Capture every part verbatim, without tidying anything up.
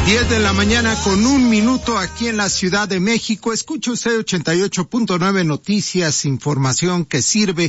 diez de la mañana con un minuto aquí en la Ciudad de México. Escucha usted ochenta y ocho punto nueve Noticias, información que sirve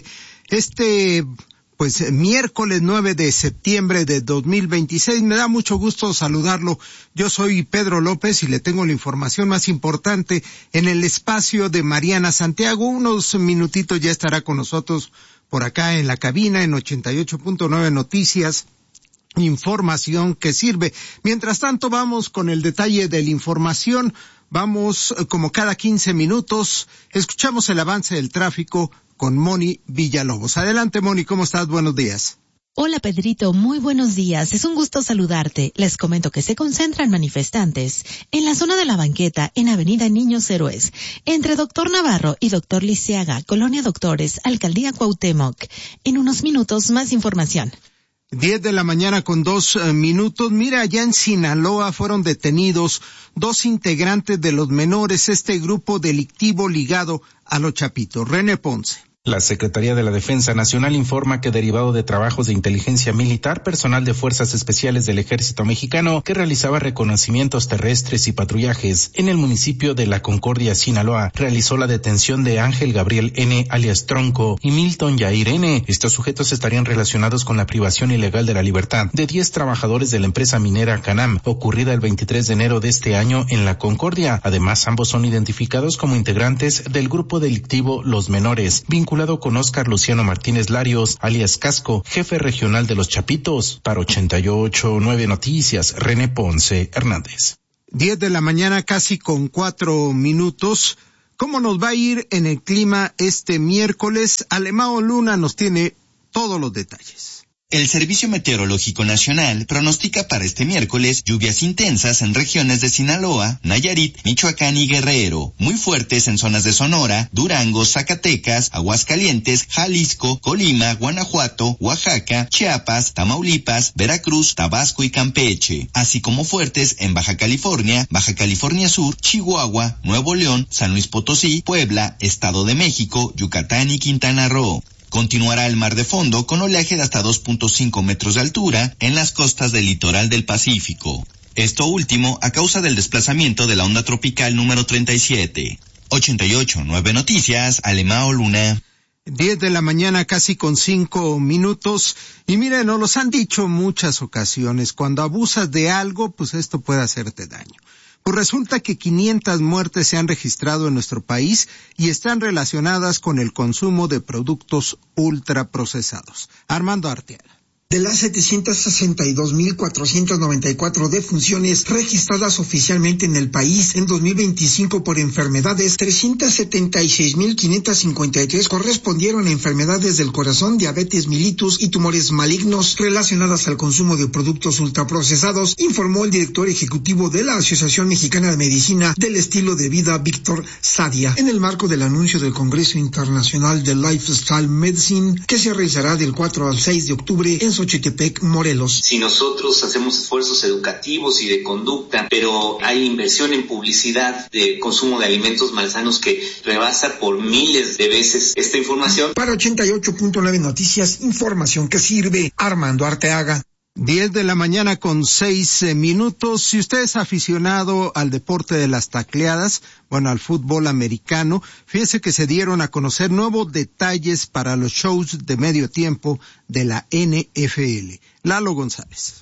este pues miércoles nueve de septiembre de dos mil veintiséis. Me da mucho gusto saludarlo. Yo soy Pedro López y le tengo la información más importante en el espacio de Mariana Santiago. Unos minutitos ya estará con nosotros por acá en la cabina en ochenta y ocho punto nueve Noticias. Información que sirve. Mientras tanto, vamos con el detalle de la información. Vamos, como cada quince minutos, escuchamos el avance del tráfico con Moni Villalobos. Adelante, Moni, ¿cómo estás? Buenos días. Hola, Pedrito, muy buenos días. Es un gusto saludarte. Les comento que se concentran manifestantes en la zona de la banqueta en Avenida Niños Héroes, entre Doctor Navarro y Doctor Lisiaga, Colonia Doctores, Alcaldía Cuauhtémoc. En unos minutos, más información. Diez de la mañana con dos uh, minutos. Mira, allá en Sinaloa fueron detenidos dos integrantes de los menores, este grupo delictivo ligado a los Chapitos. René Ponce. La Secretaría de la Defensa Nacional informa que derivado de trabajos de inteligencia militar, personal de Fuerzas Especiales del Ejército Mexicano que realizaba reconocimientos terrestres y patrullajes en el municipio de La Concordia, Sinaloa, realizó la detención de Ángel Gabriel N. alias Tronco y Milton Yair N. Estos sujetos estarían relacionados con la privación ilegal de la libertad de diez trabajadores de la empresa minera Canam, ocurrida el veintitrés de enero de este año en La Concordia. Además, ambos son identificados como integrantes del grupo delictivo Los Menores, vinculado con Óscar Luciano Martínez Larios, alias Casco, jefe regional de los Chapitos. Para ochenta y ocho punto nueve Noticias, René Ponce Hernández. Diez de la mañana casi con cuatro minutos. ¿Cómo nos va a ir en el clima este miércoles? Alemão Luna nos tiene todos los detalles. El Servicio Meteorológico Nacional pronostica para este miércoles lluvias intensas en regiones de Sinaloa, Nayarit, Michoacán y Guerrero, muy fuertes en zonas de Sonora, Durango, Zacatecas, Aguascalientes, Jalisco, Colima, Guanajuato, Oaxaca, Chiapas, Tamaulipas, Veracruz, Tabasco y Campeche, así como fuertes en Baja California, Baja California Sur, Chihuahua, Nuevo León, San Luis Potosí, Puebla, Estado de México, Yucatán y Quintana Roo. Continuará el mar de fondo con oleaje de hasta dos punto cinco metros de altura en las costas del litoral del Pacífico. Esto último a causa del desplazamiento de la onda tropical número treinta y siete. ochenta y ocho punto nueve Noticias, Alemão Luna. Diez de la mañana casi con cinco minutos. Y miren, nos los han dicho muchas ocasiones, cuando abusas de algo, pues esto puede hacerte daño. Pues resulta que quinientas muertes se han registrado en nuestro país y están relacionadas con el consumo de productos ultraprocesados. Armando Arteaga. De las setecientas sesenta y dos mil cuatrocientas noventa y cuatro defunciones registradas oficialmente en el país en dos mil veinticinco por enfermedades, trescientas setenta y seis mil quinientas cincuenta y tres correspondieron a enfermedades del corazón, diabetes mellitus y tumores malignos relacionadas al consumo de productos ultraprocesados, informó el director ejecutivo de la Asociación Mexicana de Medicina del Estilo de Vida, Víctor Sadia, en el marco del anuncio del Congreso Internacional de Lifestyle Medicine, que se realizará del cuatro al seis de octubre en Xochitepec, Morelos. Si nosotros hacemos esfuerzos educativos y de conducta, pero hay inversión en publicidad de consumo de alimentos malsanos que rebasa por miles de veces esta información. Para ochenta y ocho punto nueve Noticias, información que sirve, Armando Arteaga. Diez de la mañana con seis eh, minutos. Si usted es aficionado al deporte de las tacleadas, bueno, al fútbol americano, fíjese que se dieron a conocer nuevos detalles para los shows de medio tiempo de la N F L. Lalo González.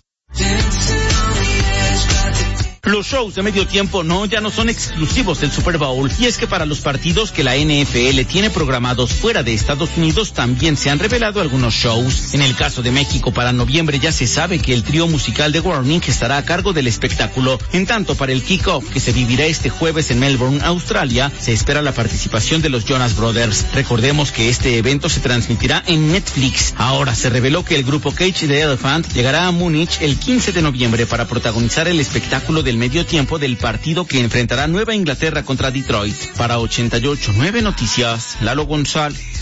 Los shows de medio tiempo no, ya no son exclusivos del Super Bowl, y es que para los partidos que la N F L tiene programados fuera de Estados Unidos también se han revelado algunos shows. En el caso de México, para noviembre ya se sabe que el trío musical de Warning estará a cargo del espectáculo. En tanto, para el kickoff que se vivirá este jueves en Melbourne, Australia, se espera la participación de los Jonas Brothers. Recordemos que este evento se transmitirá en Netflix. Ahora se reveló que el grupo Cage the Elephant llegará a Múnich el quince de noviembre para protagonizar el espectáculo del medio tiempo del partido que enfrentará Nueva Inglaterra contra Detroit. Para ochenta y ocho punto nueve Noticias, Lalo González.